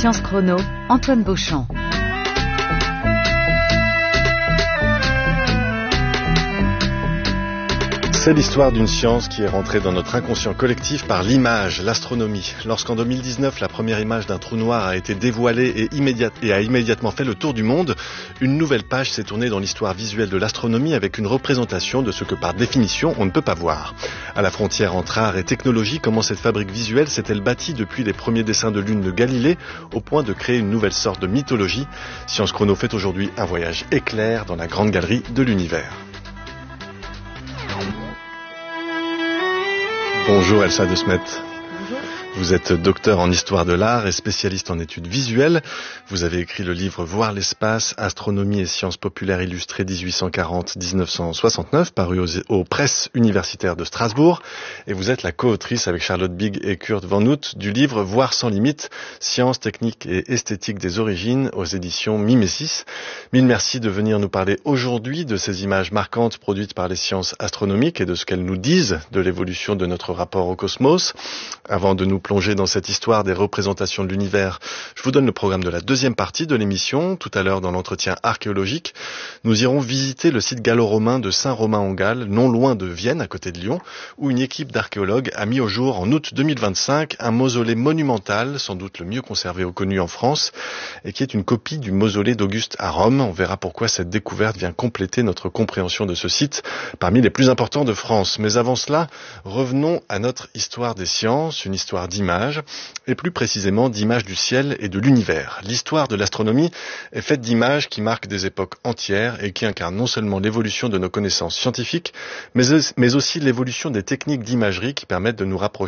Science Chrono, Antoine Beauchamp. C'est l'histoire d'une science qui est rentrée dans notre inconscient collectif par l'image, l'astronomie. Lorsqu'en 2019, la première image d'un trou noir a été dévoilée et a immédiatement fait le tour du monde, une nouvelle page s'est tournée dans l'histoire visuelle de l'astronomie avec une représentation de ce que par définition on ne peut pas voir. À la frontière entre art et technologie, comment cette fabrique visuelle s'est-elle bâtie depuis les premiers dessins de lune de Galilée au point de créer une nouvelle sorte de mythologie? Science Chrono fait aujourd'hui un voyage éclair dans la grande galerie de l'univers. Bonjour Elsa de Smet. Bonjour. Vous êtes docteur en histoire de l'art et spécialiste en études visuelles. Vous avez écrit le livre Voir l'espace, astronomie et sciences populaires illustrées 1840-1969, paru aux presses universitaires de Strasbourg. Et vous êtes la co-autrice avec Charlotte Big et Kurt Van Hout du livre Voir sans limite, sciences, techniques et esthétique des origines aux éditions Mimesis. Mille merci de venir nous parler aujourd'hui de ces images marquantes produites par les sciences astronomiques et de ce qu'elles nous disent de l'évolution de notre rapport au cosmos. Avant de nous plonger dans cette histoire des représentations de l'univers, je vous donne le programme de la deuxième partie de l'émission. Tout à l'heure, dans l'entretien archéologique, nous irons visiter le site gallo-romain de Saint-Romain-en-Galles, non loin de Vienne, à côté de Lyon, où une équipe d'archéologues a mis au jour en août 2025 un mausolée monumental, sans doute le mieux conservé ou connu en France, et qui est une copie du mausolée d'Auguste à Rome. On verra pourquoi cette découverte vient compléter notre compréhension de ce site, parmi les plus importants de France. Mais avant cela, revenons à notre histoire des sciences, une histoire d'images, et plus précisément d'images du ciel et de l'univers. L'histoire de l'astronomie est faite d'images qui marquent des époques entières et qui incarnent non seulement l'évolution de nos connaissances scientifiques, mais aussi l'évolution des techniques d'imagerie qui permettent de nous rapprocher